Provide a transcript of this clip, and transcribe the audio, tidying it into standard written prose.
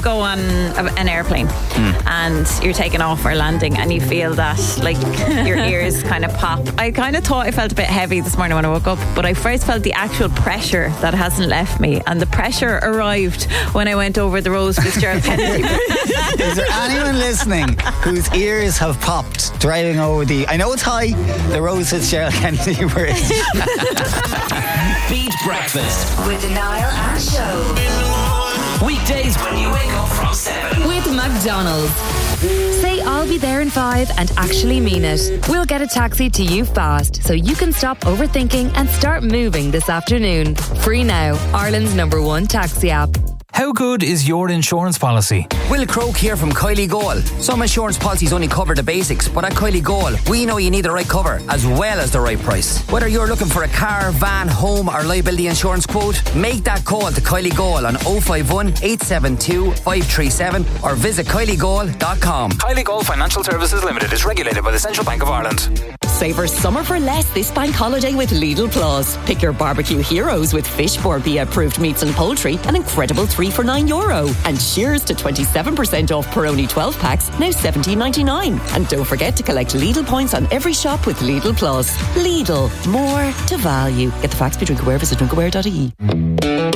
go on an airplane and you're taking off or landing and you feel that like your ears kind of pop. I kind of thought I felt a bit heavy this morning when I woke up, but I first felt the actual pressure that hasn't left me, and the pressure arrived when I went over the Rose Fitzgerald Kennedy Bridge. Is there anyone listening whose ears have popped driving over I know it's high, the Rose Fitzgerald Kennedy Bridge? Beat Breakfast with Niall and Show. Weekdays when you wake up from 7 with McDonald's. Say I'll be there in 5 and actually mean it. We'll get a taxi to you fast so you can stop overthinking and start moving this afternoon. Free now, Ireland's #1 taxi app. How good is your insurance policy? Will Croak here from Kylie Goal. Some insurance policies only cover the basics, but at Kylie Goal, we know you need the right cover as well as the right price. Whether you're looking for a car, van, home or liability insurance quote, make that call to Kylie Goal on 051 872 537 or visit kyliegoal.com. Kylie Gold Financial Services Limited is regulated by the Central Bank of Ireland. Savour summer for less this bank holiday with Lidl Plus. Pick your barbecue heroes with Fishboard BA approved meats and poultry, an incredible 3 for €9. And cheers to 27% off Peroni 12 packs, now $17.99. And don't forget to collect Lidl points on every shop with Lidl Plus. Lidl, more to value. Get the facts, be drink aware, visit drinkaware.ie.